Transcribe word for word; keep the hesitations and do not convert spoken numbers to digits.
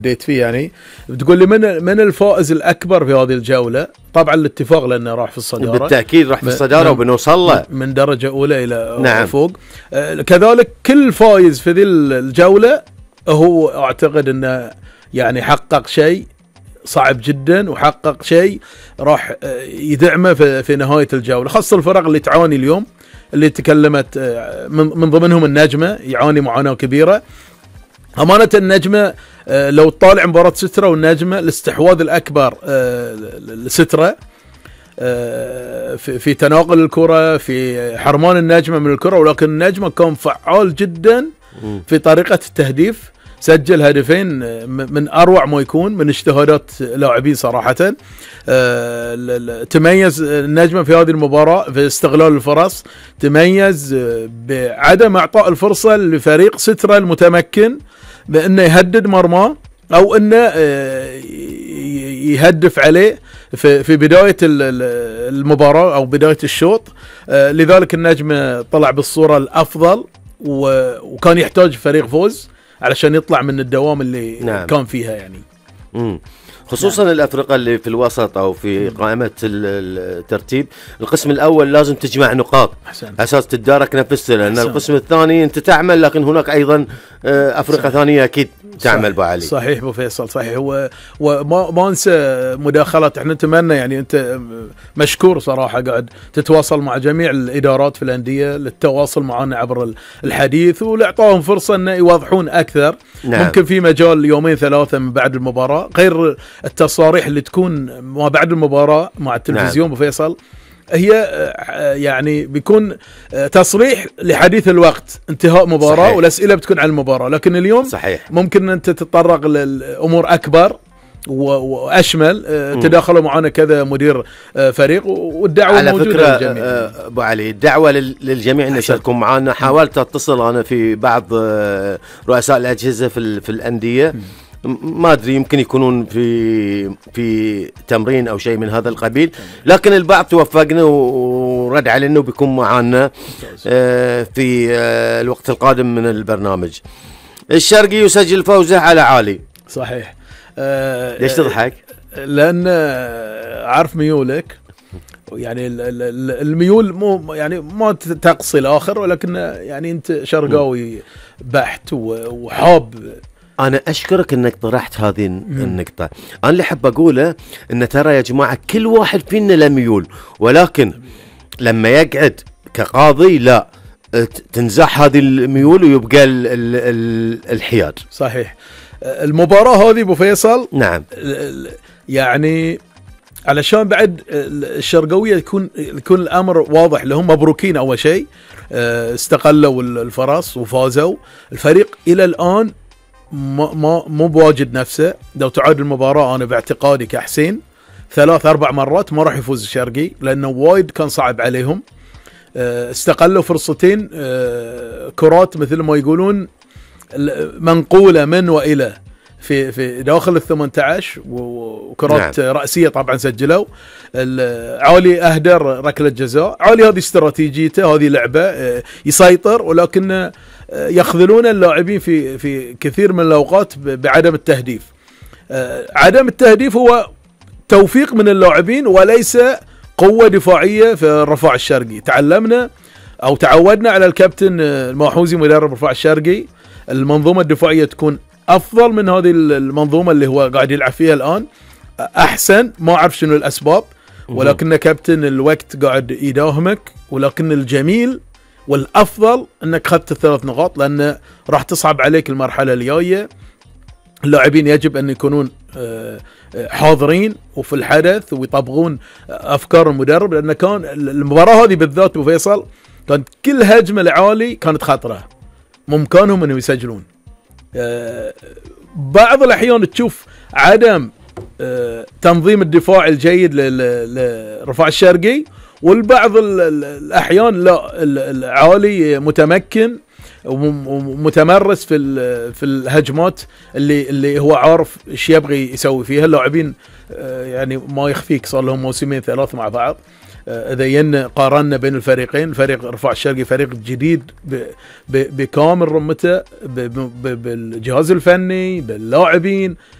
بديت فيه يعني بتقول لي من من الفائز الاكبر في هذه الجوله؟ طبعا الاتفاق لانه راح في الصداره، بالتاكيد راح في الصداره وبنوصل له من درجه اولى الى نعم. فوق. كذلك كل فايز في ذي الجوله هو اعتقد انه يعني حقق شيء صعب جدا، وحقق شيء راح يدعمه في, في نهايه الجوله، خاصه الفرق اللي تعاني اليوم اللي تكلمت من, من ضمنهم النجمه يعاني معاناه كبيره. أمانة النجمة لو تطالع مباراة سترة والنجمة الاستحواذ الأكبر لسترة في تناقل الكرة، في حرمان النجمة من الكرة، ولكن النجمة كان فعال جدا في طريقة التهديف، سجل هدفين من أروع ما يكون من اجتهادات لاعبين صراحة. تميز النجمة في هذه المباراة في استغلال الفرص، تميز بعدم إعطاء الفرصة لفريق سترة المتمكن بأنه يهدد مرماه أو أنه يهدف عليه في في بداية المباراة أو بداية الشوط. لذلك النجمة طلع بالصورة الأفضل، وكان يحتاج فريق فوز علشان يطلع من الدوام اللي نعم. كان فيها يعني. مم. خصوصا نعم. الأفرقة اللي في الوسط أو في قائمة الترتيب، القسم الأول لازم تجمع نقاط أساس تتدارك نفسها، لأن حسن. القسم الثاني أنت تعمل، لكن هناك أيضا أفرقة صحيح. ثانية أكيد تعمل ابو علي. صحيح ابو فيصل، صحيح. هو وما ما انسى مداخلات، احنا نتمنى يعني انت مشكور صراحه قاعد تتواصل مع جميع الادارات في الانديه للتواصل معنا عبر الحديث ولاعطائهم فرصه ان يوضحون اكثر. نعم. ممكن في مجال يومين ثلاثه من بعد المباراه، غير التصاريح اللي تكون ما بعد المباراه مع التلفزيون. ابو نعم. فيصل هي يعني بيكون تصريح لحديث الوقت، انتهاء مباراة صحيح. والأسئلة بتكون عن المباراة، لكن اليوم صحيح. ممكن أنت تتطرق للأمور أكبر وأشمل. تداخلوا معنا كذا مدير فريق، والدعوة على موجودة فكرة للجميع. أبو علي، الدعوة للجميع أن يشاركون معنا. حاولت أتصل أنا في بعض رؤساء الأجهزة في, في الأندية، ما أدري يمكن يكونون في في تمرين أو شيء من هذا القبيل، لكن البعض توفقنا ورد على أنه بيكون معنا في الوقت القادم من البرنامج. الشرقي يسجل فوزه على عالي. صحيح. ليش تضحك؟ لأن عارف ميولك، يعني الميول مو يعني ما تقصي الآخر، ولكن يعني أنت شرقاوي بحت وحاب. أنا أشكرك أنك طرحت هذه النقطة. أنا اللي حب أقوله أن ترى يا جماعة كل واحد فينا له ميول، ولكن لما يقعد كقاضي لا تنزح هذه الميول ويبقى ال ال ال الحياد. صحيح. المباراة هذه أبو فيصل نعم يعني علشان بعد الشرقوية يكون يكون الأمر واضح لهم، مبروكين أول شيء، استقلوا الفرص وفازوا. الفريق إلى الآن ما ما مو بواجد نفسه. لو تعاد المباراة أنا باعتقادي كحسين ثلاث أربع مرات ما راح يفوز الشرقي، لأنه وايد كان صعب عليهم. استقلوا فرصتين، كرات مثل ما يقولون منقولة من وإلى في في داخل الثمانية عشر، وكرات نعم. رأسية طبعا سجلوا. عالي أهدر ركلة جزاء. عالي هذه استراتيجيته، هذه لعبة يسيطر، ولكن يخذلون اللاعبين في في كثير من الأوقات بعدم التهديف. عدم التهديف هو توفيق من اللاعبين وليس قوة دفاعية في الرفاع الشرقي. تعلمنا أو تعودنا على الكابتن الماحوزي مدرب الرفاع الشرقي المنظومة الدفاعية تكون أفضل من هذه المنظومة اللي هو قاعد يلعب فيها الآن، أحسن. ما أعرف شنو الأسباب، ولكن كابتن الوقت قاعد يداهمك، ولكن الجميل والأفضل أنك خدت الثلاث نقاط، لأن راح تصعب عليك المرحلة الجاية. اللاعبين يجب أن يكونون حاضرين وفي الحدث ويطبقون أفكار المدرب، لأن كان المباراة هذه بالذات أبو فيصل كانت كل هجمة لعالي كانت خطرة، ممكنهم أنهم يسجلون. بعض الأحيان تشوف عدم تنظيم الدفاع الجيد للرفاع الشرقي، والبعض الأحيان لا، العالي متمكن ومتمرس في في الهجمات اللي اللي هو عارف ايش يبغي يسوي فيها. اللاعبين يعني ما يخفيك صار لهم موسمين ثلاث مع بعض، اذا ين قارنا بين الفريقين، فريق رفاع الشرقي فريق جديد بكامل رمته، بالجهاز الفني، باللاعبين،